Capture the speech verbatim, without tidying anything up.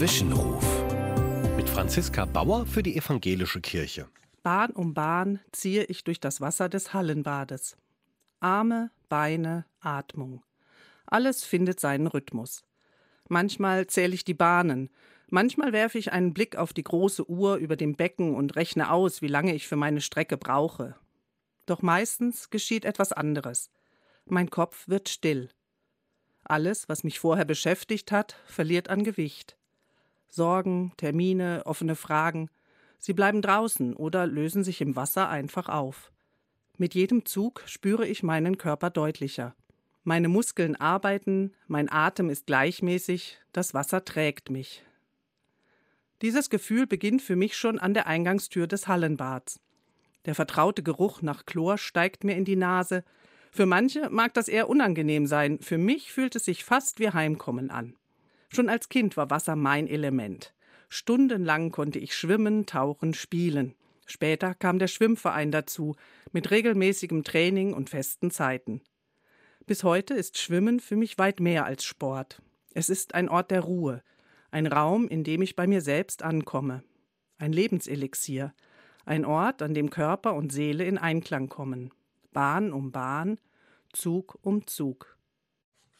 Zwischenruf mit Franziska Bauer für die Evangelische Kirche. Bahn um Bahn ziehe ich durch das Wasser des Hallenbades. Arme, Beine, Atmung. Alles findet seinen Rhythmus. Manchmal zähle ich die Bahnen. Manchmal werfe ich einen Blick auf die große Uhr über dem Becken und rechne aus, wie lange ich für meine Strecke brauche. Doch meistens geschieht etwas anderes. Mein Kopf wird still. Alles, was mich vorher beschäftigt hat, verliert an Gewicht. Sorgen, Termine, offene Fragen. Sie bleiben draußen oder lösen sich im Wasser einfach auf. Mit jedem Zug spüre ich meinen Körper deutlicher. Meine Muskeln arbeiten, mein Atem ist gleichmäßig, das Wasser trägt mich. Dieses Gefühl beginnt für mich schon an der Eingangstür des Hallenbads. Der vertraute Geruch nach Chlor steigt mir in die Nase. Für manche mag das eher unangenehm sein, für mich fühlt es sich fast wie Heimkommen an. Schon als Kind war Wasser mein Element. Stundenlang konnte ich schwimmen, tauchen, spielen. Später kam der Schwimmverein dazu, mit regelmäßigem Training und festen Zeiten. Bis heute ist Schwimmen für mich weit mehr als Sport. Es ist ein Ort der Ruhe, ein Raum, in dem ich bei mir selbst ankomme. Ein Lebenselixier, ein Ort, an dem Körper und Seele in Einklang kommen. Bahn um Bahn, Zug um Zug.